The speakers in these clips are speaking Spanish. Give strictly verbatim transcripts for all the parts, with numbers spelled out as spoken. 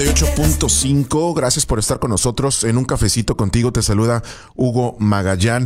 ocho punto cinco, gracias por estar con nosotros en Un Cafecito Contigo. Te saluda Hugo Magallán.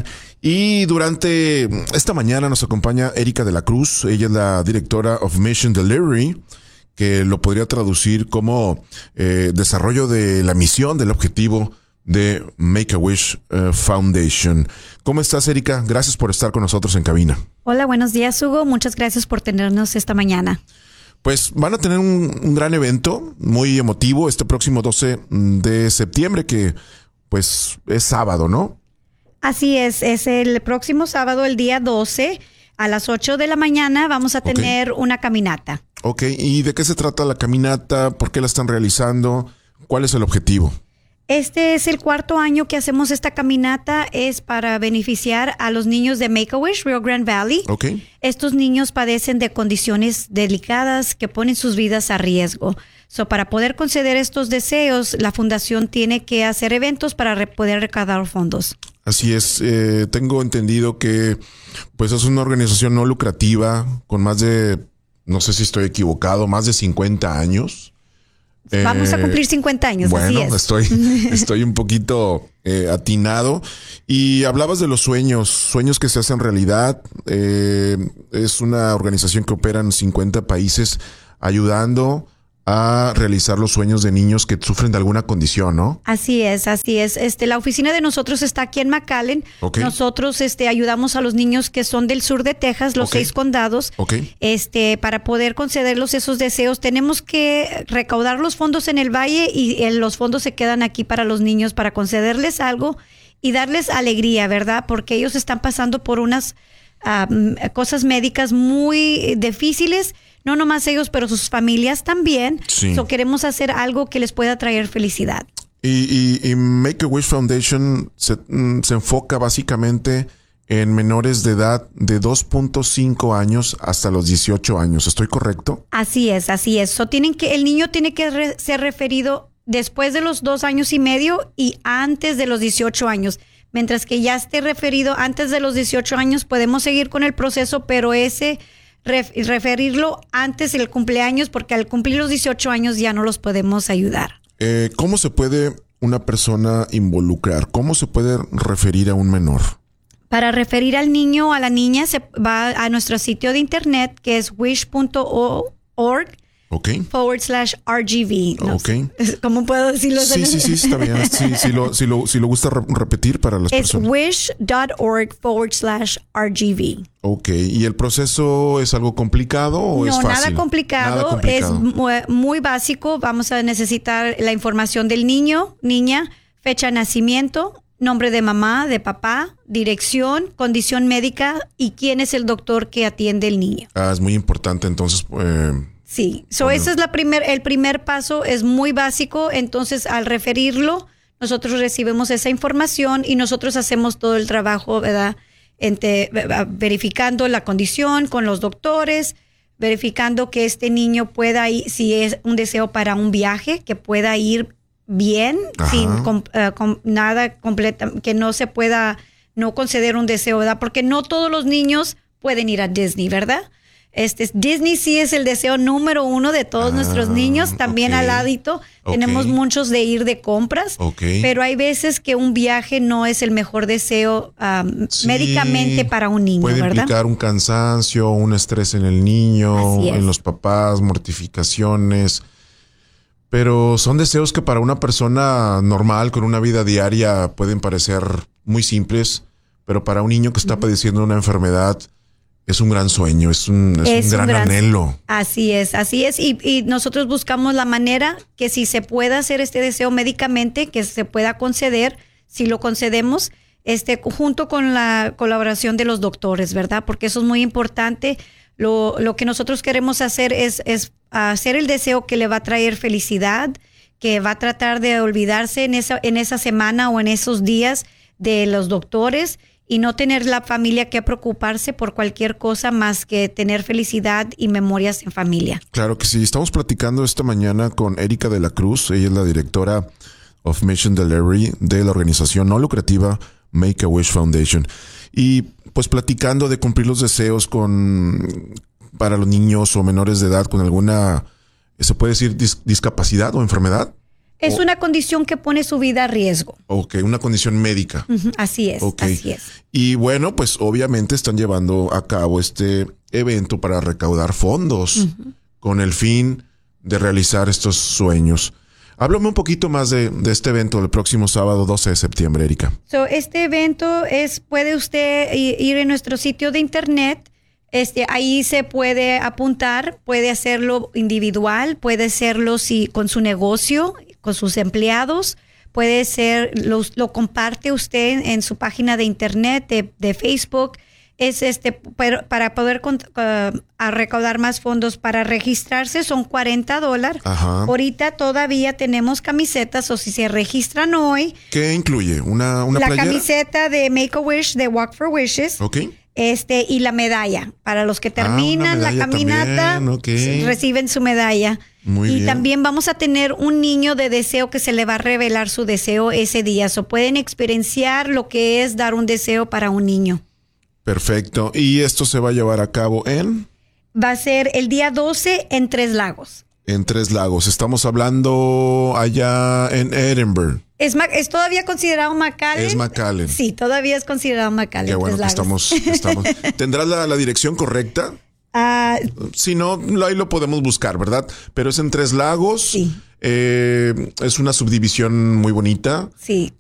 Y durante esta mañana nos acompaña Erika de la Cruz. Ella es la directora of Mission Delivery, que lo podría traducir como eh, desarrollo de la misión, del objetivo de Make-A-Wish uh, Foundation. ¿Cómo estás, Erika? Gracias por estar con nosotros en cabina. Hola, buenos días, Hugo. Muchas gracias por tenernos esta mañana. Pues van a tener un, un gran evento muy emotivo este próximo doce de septiembre, que pues es sábado, ¿no? Así es, es el próximo sábado, el día doce, a las ocho de la mañana vamos a tener okay. una caminata. Ok, ¿y de qué se trata la caminata? ¿Por qué la están realizando? ¿Cuál es el objetivo? Este es el cuarto año que hacemos esta caminata. Es para beneficiar a los niños de Make-A-Wish, Rio Grande Valley. Okay. Estos niños padecen de condiciones delicadas que ponen sus vidas a riesgo. So, para poder conceder estos deseos, la fundación tiene que hacer eventos para re- poder recaudar fondos. Así es. Eh, tengo entendido que pues es una organización no lucrativa con más de, no sé si estoy equivocado, más de cincuenta años. Vamos a cumplir cincuenta años, bueno, así es. estoy, estoy un poquito eh, atinado. Y hablabas de los sueños, sueños que se hacen realidad. Eh, es una organización que opera en cincuenta países ayudando a realizar los sueños de niños que sufren de alguna condición, ¿no? Así es, así es. Este, la oficina de nosotros está aquí en McAllen. Okay. Nosotros este, ayudamos a los niños que son del sur de Texas, los okay. seis condados. Okay. Este, para poder concederlos esos deseos, tenemos que recaudar los fondos en el valle y eh, los fondos se quedan aquí para los niños, para concederles algo y darles alegría, ¿verdad? Porque ellos están pasando por unas um, cosas médicas muy difíciles. No nomás ellos, pero sus familias también. Sí. So, queremos hacer algo que les pueda traer felicidad. Y, y, y Make-A-Wish Foundation se, se enfoca básicamente en menores de edad de dos punto cinco años hasta los dieciocho años. ¿Estoy correcto? Así es, así es. So, tienen que, el niño tiene que re, ser referido después de los dos años y medio y antes de los dieciocho años. Mientras que ya esté referido antes de los dieciocho años, podemos seguir con el proceso, pero ese... referirlo antes del cumpleaños, porque al cumplir los dieciocho años ya no los podemos ayudar. Eh, ¿Cómo se puede una persona involucrar? ¿Cómo se puede referir a un menor? Para referir al niño o a la niña se va a nuestro sitio de internet, que es wish punto org. Okay. Forward slash R G V. No okay. sé. ¿Cómo puedo decirlo? Sí, sí, sí, está bien. Sí, si, lo, si, lo, si lo gusta re- repetir para las es personas. Es wish.org forward slash R G V. Ok. ¿Y el proceso es algo complicado o no, es fácil? Nada complicado. Nada complicado. Es muy, muy básico. Vamos a necesitar la información del niño, niña, fecha de nacimiento, nombre de mamá, de papá, dirección, condición médica y quién es el doctor que atiende el niño. Ah, es muy importante entonces... Eh, Sí, so ese es la primer, el primer paso, es muy básico. Entonces, al referirlo, nosotros recibimos esa información y nosotros hacemos todo el trabajo, ¿verdad? Entre, verificando la condición con los doctores, verificando que este niño pueda ir, si es un deseo para un viaje, que pueda ir bien, Ajá. sin com, uh, com, nada completa, que no se pueda no conceder un deseo, ¿verdad? Porque no todos los niños pueden ir a Disney, ¿verdad? Este, Disney sí es el deseo número uno de todos ah, nuestros niños. También okay. al ladito okay. tenemos muchos de ir de compras. Okay. Pero hay veces que un viaje no es el mejor deseo um, sí, médicamente para un niño, puede ¿verdad? Puede implicar un cansancio, un estrés en el niño, en los papás, mortificaciones. Pero son deseos que para una persona normal, con una vida diaria, pueden parecer muy simples. Pero para un niño que está uh-huh. padeciendo una enfermedad... Es un gran sueño, es un, es es un, gran, un gran anhelo. Así es, así es. Y, y nosotros buscamos la manera que si se pueda hacer este deseo médicamente, que se pueda conceder, si lo concedemos, este, junto con la colaboración de los doctores, ¿verdad? Porque eso es muy importante. Lo, lo que nosotros queremos hacer es, es hacer el deseo que le va a traer felicidad, que va a tratar de olvidarse en esa, en esa semana o en esos días de los doctores y no tener la familia que preocuparse por cualquier cosa más que tener felicidad y memorias en familia. Claro que sí. Estamos platicando esta mañana con Erika de la Cruz. Ella es la directora of Mission Delivery de la organización no lucrativa Make-A-Wish Foundation. Y pues platicando de cumplir los deseos con para los niños o menores de edad con alguna, ¿se puede decir dis- discapacidad o enfermedad? Es o, una condición que pone su vida a riesgo. Ok, una condición médica. Uh-huh, así es, okay. así es. Y bueno, pues obviamente están llevando a cabo este evento para recaudar fondos uh-huh. con el fin de realizar estos sueños. Háblame un poquito más de, de este evento del próximo sábado doce de septiembre, Erika. So, este evento es, puede usted ir en nuestro sitio de internet, este, ahí se puede apuntar, puede hacerlo individual, puede hacerlo si, con su negocio, con sus empleados, puede ser, lo, lo comparte usted en, en su página de internet, de, de Facebook. Es este para, para poder uh, a recaudar más fondos. Para registrarse son cuarenta dólares. Ahorita todavía tenemos camisetas, o si se registran hoy. ¿Qué incluye? ¿Una, una la playera? Camiseta de Make a Wish, de Walk for Wishes. Ok. Este, y la medalla. Para los que terminan ah, la caminata, okay. reciben su medalla. Muy y bien. también vamos a tener un niño de deseo que se le va a revelar su deseo ese día. So pueden experienciar lo que es dar un deseo para un niño. Perfecto. ¿Y esto se va a llevar a cabo en? Va a ser el día doce en Tres Lagos. En Tres Lagos. Estamos hablando allá en Edinburgh. ¿Es, es todavía considerado McAllen? Es McAllen. Sí, todavía es considerado McAllen. Qué bueno que estamos, estamos. ¿Tendrás la, la dirección correcta? Uh, si no, ahí lo podemos buscar, ¿verdad? Pero es en Tres Lagos. Sí. Eh, es una subdivisión muy bonita. Sí.